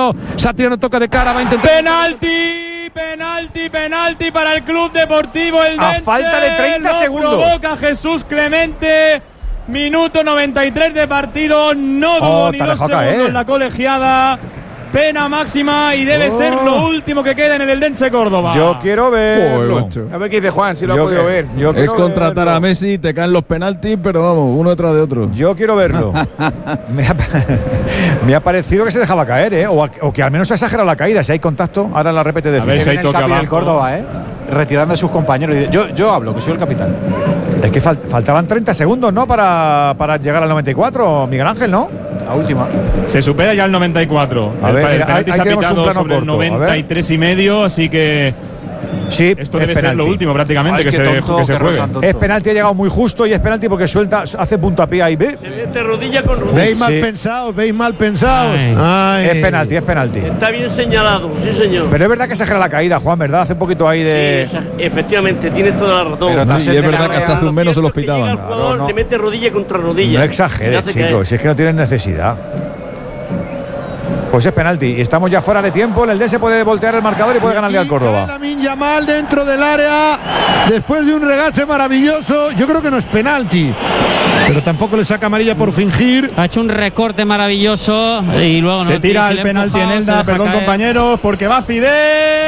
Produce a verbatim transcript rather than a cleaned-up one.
Satriano. Satriano toca de cara, va a intentar. ¡Penalti! Penalti, penalti para el Club Deportivo El Dense. A falta de treinta Lo segundos. provoca Jesús Clemente. Minuto noventa y tres de partido. No tuvo Oh, ni te ha dos dejado segundos caer. la colegiada. Pena máxima y debe Oh. ser lo último que queda en el Eldense Córdoba. Yo quiero verlo. A ver qué dice Juan, si lo Yo ha podido que- ver. yo Es quiero contratar verlo. a Messi, te caen los penaltis, pero vamos, uno detrás de otro. Yo quiero verlo. me, ha, me ha parecido que se dejaba caer, ¿eh? O, a- o que al menos se ha exagerado la caída. Si hay contacto, ahora la repete de A ver si hay el toque capi del abajo. Córdoba, ¿eh? Retirando a sus compañeros. Y dice, Yo, yo hablo, que soy el capitán. Es que fal- faltaban treinta segundos, ¿no? Para, para llegar al noventa y cuatro, Miguel Ángel, ¿no? La última. Se supera ya el noventa y cuatro. A el, ver, el mira, penalti ahí- se ahí ha tenemos un pitado plano sobre el corto, a ver. noventa y tres y medio, así que Sí, esto es debe ser lo penalti. último prácticamente Ay, que qué se, tonto, que se qué juegue. error tan tonto. Es penalti, ha llegado muy justo y es penalti porque suelta, hace puntapié ahí. ¿Ve? Se mete rodilla con rodilla. Veis mal Sí. pensados, veis mal pensados. Ay. Ay. Es penalti, es penalti. Está bien señalado, sí señor. Pero es verdad que exagera la caída, Juan, ¿verdad? Hace un poquito ahí Sí, de. esa- efectivamente, tienes toda la razón. Pero Sí, Taser y es de verdad la que hasta hace Lo un menos se los cierto es que llega pitaban. el jugador, Claro, no. le mete rodilla contra rodilla. No Le exageres, hace chicos, caer. si es que no tienen necesidad. Pues es penalti. Y estamos ya fuera de tiempo. El D se puede voltear el marcador y puede ganarle al Y Córdoba. cae Lamine Yamal dentro del área. Después de un regache maravilloso. Yo creo que no es penalti. Pero tampoco le saca amarilla por fingir. Ha hecho un recorte maravilloso y luego Se no, tira se el le ha penalti en empujado, se Elda, deja perdón caer. compañeros, porque va Fidel.